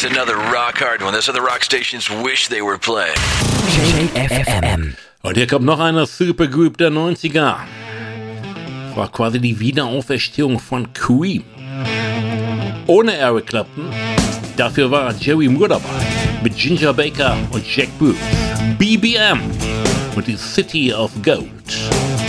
another rock hard one. That's what the rock stations wish they were playing. JFM. Und hier kommt noch eine Supergroup der 90er. Das war quasi die Wiederauferstehung von Cream. Ohne Eric Clapton. Dafür war Jerry Moore dabei. Mit Ginger Baker und Jack Bruce. BBM und die City of Gold.